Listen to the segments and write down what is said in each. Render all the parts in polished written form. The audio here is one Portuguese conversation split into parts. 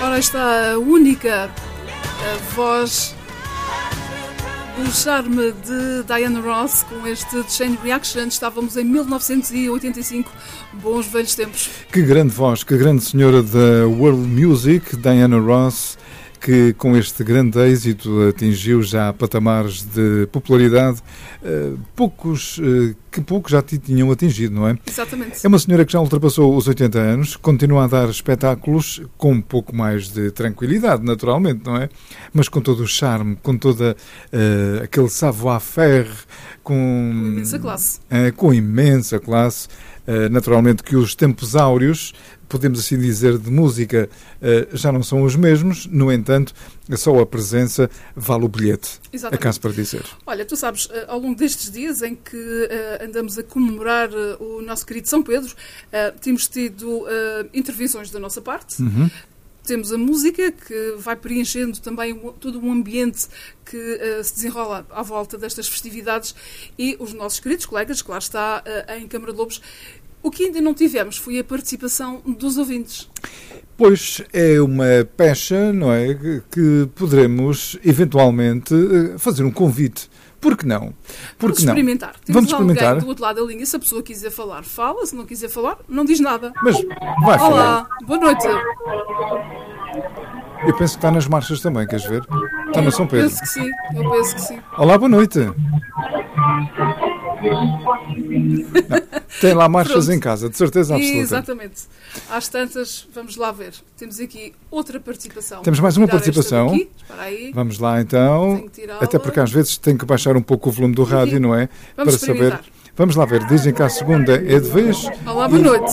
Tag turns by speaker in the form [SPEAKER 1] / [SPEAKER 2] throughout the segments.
[SPEAKER 1] ora está a única a voz, o charme de Diana Ross com este Chain Reaction. Estávamos em 1985, bons velhos tempos.
[SPEAKER 2] Que grande voz, que grande senhora da World Music, Diana Ross, que com este grande êxito atingiu já patamares de popularidade que poucos já tinham atingido, não é?
[SPEAKER 1] Exatamente.
[SPEAKER 2] É uma senhora que já ultrapassou os 80 anos, continua a dar espetáculos com um pouco mais de tranquilidade, naturalmente, não é? Mas com todo o charme, com toda aquele savoir-faire, com
[SPEAKER 1] imensa classe.
[SPEAKER 2] Com imensa classe. Naturalmente que os tempos áureos, podemos assim dizer, de música já não são os mesmos, no entanto, só a presença vale o bilhete.
[SPEAKER 1] Exatamente.
[SPEAKER 2] Acaso para dizer.
[SPEAKER 1] Olha, tu sabes, ao longo destes dias em que andamos a comemorar o nosso querido São Pedro, temos tido intervenções da nossa parte.
[SPEAKER 2] Uhum.
[SPEAKER 1] Temos a música que vai preenchendo também todo um ambiente que se desenrola à volta destas festividades e os nossos queridos colegas, que lá está em Câmara de Lobos. O que ainda não tivemos foi a participação dos ouvintes.
[SPEAKER 2] Pois é uma pecha, não é? Que poderemos eventualmente fazer um convite. Por que não?
[SPEAKER 1] Vamos experimentar.
[SPEAKER 2] Vamos experimentar.
[SPEAKER 1] Alguém do outro lado da linha. Se a pessoa quiser falar, fala. Se não quiser falar, não diz nada.
[SPEAKER 2] Mas vai falar.
[SPEAKER 1] Olá, boa noite.
[SPEAKER 2] Eu penso que está nas marchas também, queres ver? Está no São Pedro.
[SPEAKER 1] Eu penso que sim.
[SPEAKER 2] Olá, boa noite. Não, tem lá marchas em casa, de certeza absoluta.
[SPEAKER 1] Exatamente. Às tantas, vamos lá ver. Temos aqui outra participação.
[SPEAKER 2] Temos mais uma participação.
[SPEAKER 1] Espera aí.
[SPEAKER 2] Vamos lá então. Até porque às vezes tem que baixar um pouco o volume do rádio, não é?
[SPEAKER 1] Vamos
[SPEAKER 2] para saber. Vamos lá ver. Dizem que a segunda é de vez.
[SPEAKER 1] Olá, boa noite.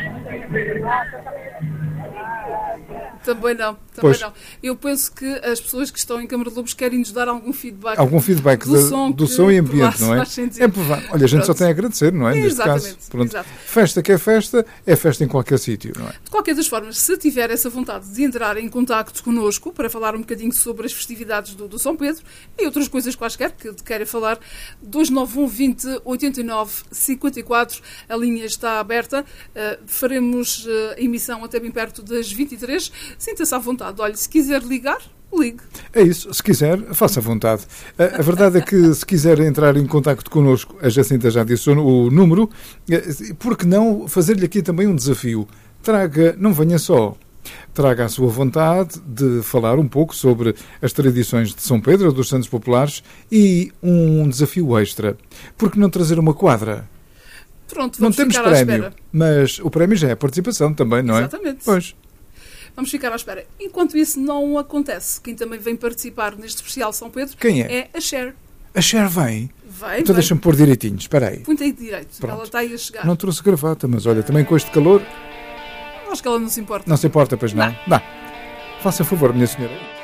[SPEAKER 1] Também não. Eu penso que as pessoas que estão em Câmara de Lobos querem nos dar algum feedback. Do som
[SPEAKER 2] e ambiente, não é? É provável. Olha, a gente só tem a agradecer, não é? Neste caso. Pronto. Festa que é festa em qualquer sítio, não é?
[SPEAKER 1] De qualquer das formas, se tiver essa vontade de entrar em contacto connosco para falar um bocadinho sobre as festividades do São Pedro e outras coisas quaisquer que queira falar, 291 20 89 54, a linha está aberta. Faremos a emissão até bem perto das 23. Sinta-se à vontade. Olha, se quiser ligar, ligue.
[SPEAKER 2] É isso. Se quiser, faça à vontade. A verdade é que se quiser entrar em contacto connosco, a Jacinta já disse o número, por que não fazer-lhe aqui também um desafio? Não venha só. Traga a sua vontade de falar um pouco sobre as tradições de São Pedro, dos Santos Populares, e um desafio extra. Por que não trazer uma quadra?
[SPEAKER 1] Pronto,
[SPEAKER 2] não
[SPEAKER 1] vamos
[SPEAKER 2] temos
[SPEAKER 1] ficar
[SPEAKER 2] prémio,
[SPEAKER 1] à espera.
[SPEAKER 2] mas o prémio já é a participação também, não é?
[SPEAKER 1] Exatamente.
[SPEAKER 2] Pois.
[SPEAKER 1] Vamos ficar à espera. Enquanto isso não acontece, quem também vem participar neste especial São Pedro
[SPEAKER 2] quem é?
[SPEAKER 1] É a Cher.
[SPEAKER 2] A Cher vem?
[SPEAKER 1] Vem.
[SPEAKER 2] Então deixa-me pôr direitinho, espera aí.
[SPEAKER 1] Põe-te aí direito,
[SPEAKER 2] pronto.
[SPEAKER 1] Ela está aí a chegar.
[SPEAKER 2] Não trouxe gravata, mas olha, também com este calor...
[SPEAKER 1] Acho que ela não se importa.
[SPEAKER 2] Não se importa, pois não? Não. Faça favor, minha senhora.